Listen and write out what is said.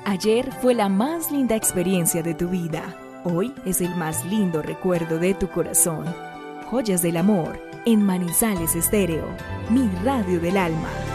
Ayer fue la más linda experiencia de tu vida. Hoy es el más lindo recuerdo de tu corazón. Joyas del amor en Manizales Estéreo, mi radio del alma.